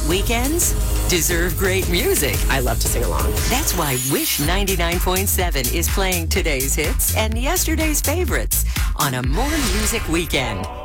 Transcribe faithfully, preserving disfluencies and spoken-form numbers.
Weekends deserve great music. I love to sing along. That's why Wish ninety-nine point seven is playing today's hits and yesterday's favorites on a More Music Weekend.